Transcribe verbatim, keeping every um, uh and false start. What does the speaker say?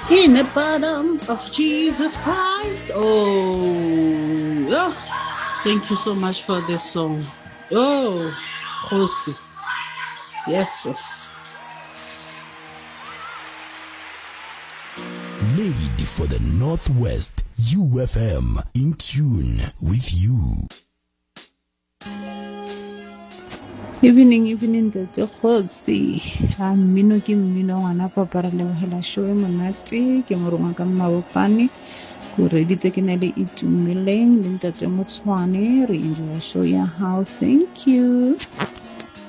In the bottom of Jesus Christ. Oh, oh, thank you so much for this song. Oh, Jose. Yes, yes. Made for the Northwest, U F M, in tune with you. Evening, evening, Tete Jose. Mmino ke mmino ngwana papa re lebogela show e monate ke morongwa ka Mabopane go reditse ke na le Itumeleng le Ntate Motshwane re enjoy show ya how. Thank you.